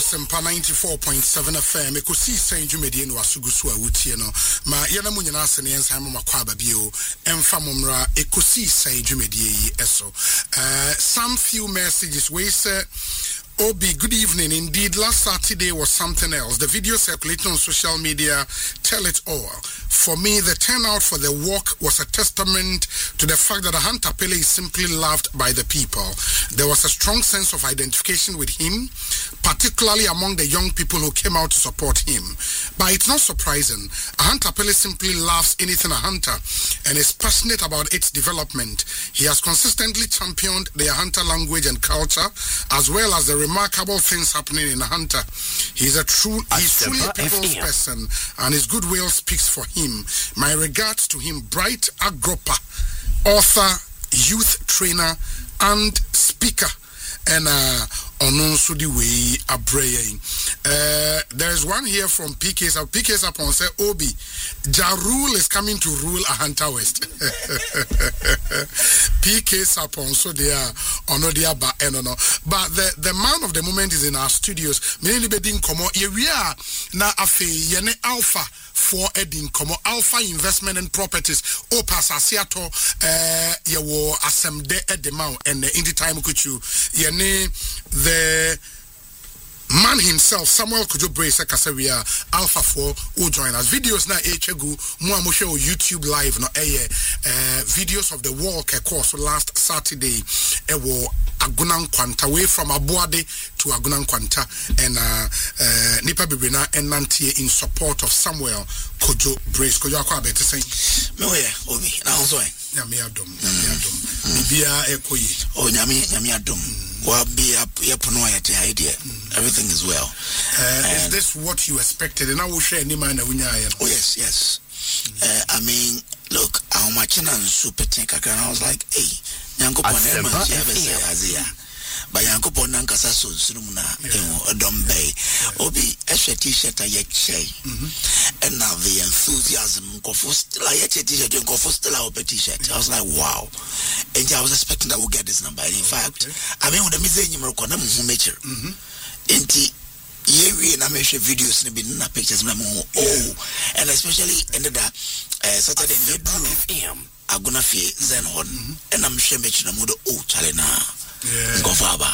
Asempa 94.7 FM. Ekosi Saint Jumedi no asugusu awutie no. Ma yana mu nyina ase ne ensan mo makwa babio. Emfa momra Ekosi Saint Jumedi eso. Some few messages we say Obi, good evening. Indeed, last Saturday was something else. The video circulating on social media tell it all. For me, the turnout for the walk was a testament to the fact that Ahanta Pele is simply loved by the people. There was a strong sense of identification with him, particularly among the young people who came out to support him. But it's not surprising. Ahanta Pele simply loves anything Ahanta and is passionate about its development. He has consistently championed the Ahanta language and culture, as well as the remarkable things happening in Ahanta. He's truly a people's person, and his goodwill speaks for him. My regards to him, Bright Agropa, author, youth trainer, and speaker. And Ononsudi way Abraying. There's one here from PK Sapon say Obi Jarul is coming to rule Ahanta West. PK Sapon so they are Onodia ba enono. But the man of the moment is in our studios. Many bedin komo area na afe yene alpha for Edin Komo Alpha Investment and Properties Opas Asiato yewo asemde edemau and in the time kuchu yene the man himself, Samuel Kojo Brace Kasaria Alpha 4 who join us. Videos na Echegu Muamusho YouTube live no videos of the walk course last Saturday ewo Agunan Kwanta way from Abuade to Agunan Kwanta and Nipa Bibrina and Nantie in support of Samuel Kojo Brace. Kojo akwa bete say me we obi na onso nyame adom bibia ekoyi nyame adom well be up idea. Everything is well. Is this what you expected? And I will share any man. Oh yes. I mean, look, how much and super tank and I was like, hey, Yanko by Yanko Ponankasa Sunumuna, Dombe, Obi, Esha t-shirt, I yet say. And now the enthusiasm, go for still, I yet t-shirt, and go for still our t-shirt. I was like, wow. And I was expecting that we'll get this number. And in fact, I mean, with the museum, who made it. Inti yewi na meshe videos ni binna pictures na and especially ended that Saturday FM aguna fie zen hon and I'm sure mechi na mudo chale na ngofaba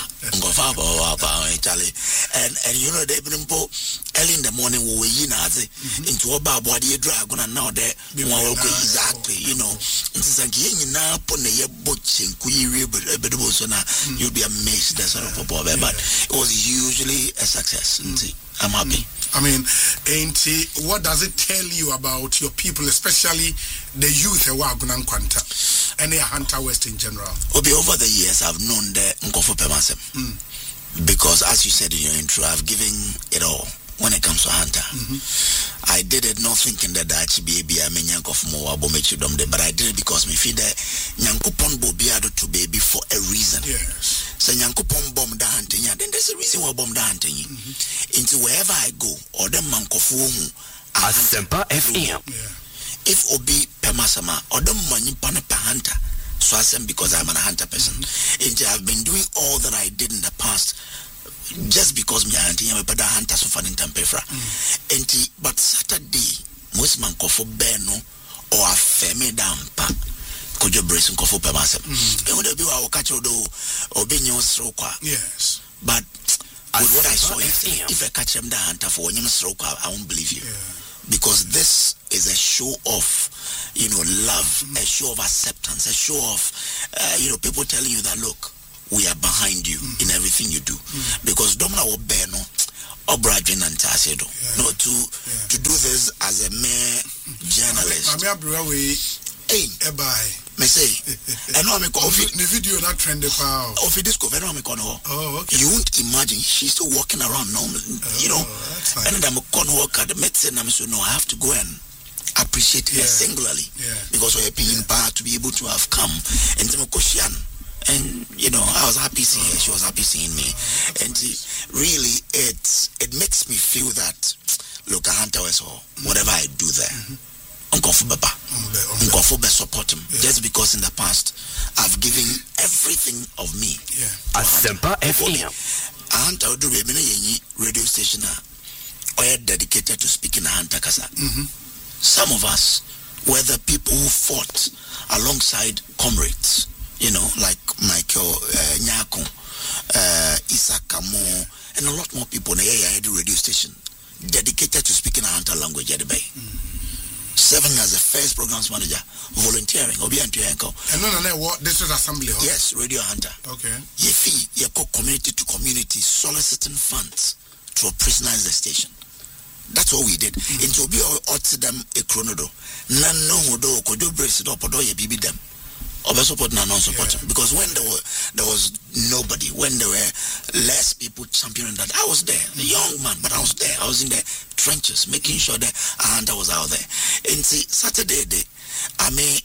chale and you know they been early in the morning we were into oba abwadi draguna now there exactly you know ntisanki na pone ye boche kuyiwe bedo so na you'll be amazed that sort of football but it was usually a success. I'm happy. I mean, what does it tell you about your people, especially the youth of Agunan Kwanta and the Ahanta West in general? Over the years, I've known the Nkofo Pemasem because, as you said in your intro, I've given it all when it comes to Ahanta. I did it not thinking that I should be a Yankof Moa Bomechudom, but I did it because me feed the Yankopon Bobiado to baby for a reason. Yes. So Yankopon bomb the hunting, then there's a reason why bomb the hunting. Into wherever I go, or the Mankofu Asempa FM. If Obi Pemasama, or the money Panapa Hunter, so I said because I'm a hunter person. And I've been doing all that I did in the past. Just because me auntie am a better hunter so far in Tampefra. But Saturday, most man kofo beno or a feme dampa Kojo Brace and kofo pemasem. And when they be our catch odo or be new stroke. Yes. But with what I saw, if I catch him the hunter for one stroke, I won't believe you. Because this is a show of, love, a show of acceptance, a show of, people telling you that, look, we are behind you in everything you do. Because Domina Obeno, Obrajin and Tasedo, to do this as a mere journalist. Me say, I know I'm a coffee. The video not trending power. Of this cover, I'm a corner. You won't imagine she's still walking around normally, Nice. And I'm a corner worker, the medicine, I'm so no, I have to go and appreciate her singularly because we're paying power to be able to have come and and I was happy seeing her. She was happy seeing me, and really, it makes me feel that look, Ahanta West, whatever I do there, Uncle Nkofo support him. Just because in the past I've given everything of me. Asempa FM. And I do radio station are dedicated to speaking Ahanta Kasa. Some of us were the people who fought alongside comrades, you know, like Michael Nyako, Isaac Kamo, and a lot more people in the radio station dedicated to speaking Ahanta language at the Bay. Serving as the first programs manager, volunteering. And no, what this is assembly? Yes, Radio Ahanta. Okay. You go community to community, soliciting funds to prisonize the station. That's what we did. Into be all them a chronodo. None no do could do brace it up or do you be them. Or support non-support. Because when there was nobody, when there were less people championing that, I was there, a young man, but I was there. I was in the trenches, making sure that Ahanta was out there. And see, Saturday day, I mean,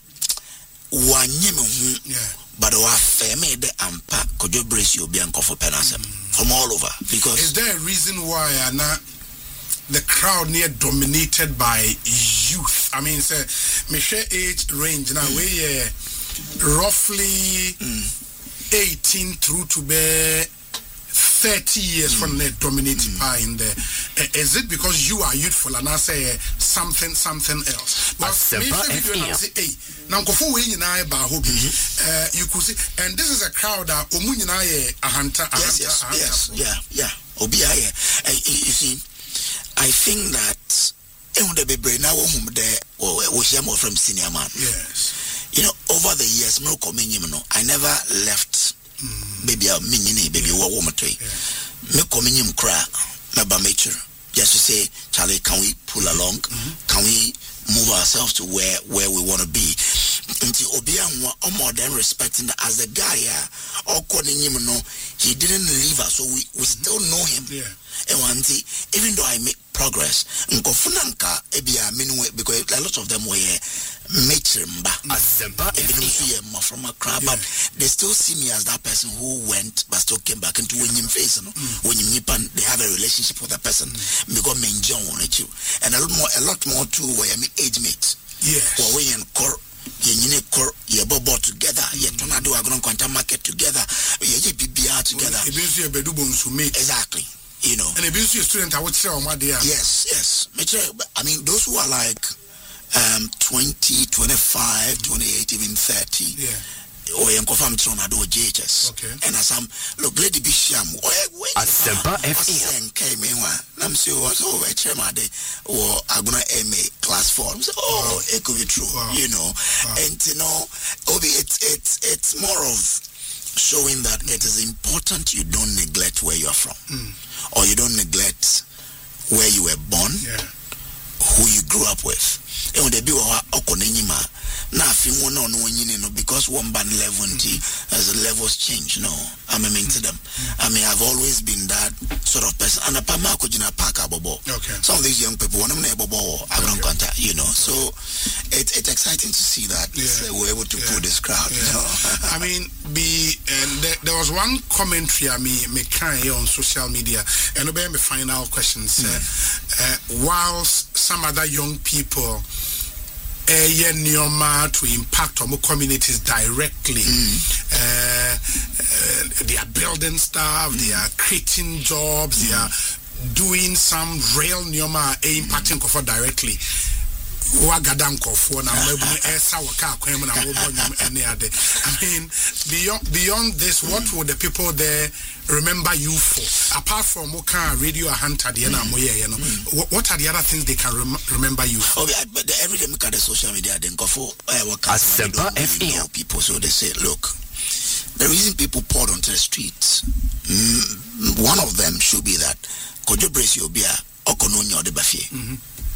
but I made the ampa could you brace you bianco for penasem from all over. Because is there a reason why the crowd near dominated by youth? I mean, say, Michelle age range now we roughly 18 through to be 30 years from the dominating power in there. Is it because you are youthful and I say something else? Now, you could see, and this is a crowd that you see, I think that from senior man. Yes. You know, over the years, I never left. Baby, baby, what woman to me coming cry, just to say, Charlie, can we pull along? Can we move ourselves to where we want to be? Until Obiang more than respecting that as the guy, he didn't leave us, so we still know him. And one thing, even though I make progress, because a lot of them were from a crowd, but they still see me as that person who went but still came back into when you face when you they have a relationship with that person because and a lot more too where age mates. You bobo together, you turn out to market together, you BBR together. Exactly. You know, and a business student, I would say, yes. I mean, those who are like 20, 25, 28, even 30. Or you confirm to do JHS. Okay. And as I'm look, Lady Bisham, Asempa FM. Came in one. I'm so over chairman or I'm gonna MA class 4. Oh, it could be true, you know. And you know, Obi, it's more of showing that it is important you don't neglect where you are from, or you don't neglect where you were born, who you grew up with. And when they be because one band level as the levels change, no. I mean to them. I mean, I've always been that sort of person. And some of these young people want to you know. So it's exciting to see that we're able to pull this crowd. You know? I mean, there was one commentary I mean on social media, and obey my final questions. Whilst some other young people to impact on communities directly. They are building stuff, they are creating jobs, they are doing some real nyoma impacting directly. I mean, beyond this, what would the people there remember you for? Apart from Radio Ahanta, what are the other things they can remember you for? But every day look at the social media, then go for Asempa FM. People, so they say, look, the reason people poured onto the streets, one of them should be that could you brace your beer or kononya or the buffet?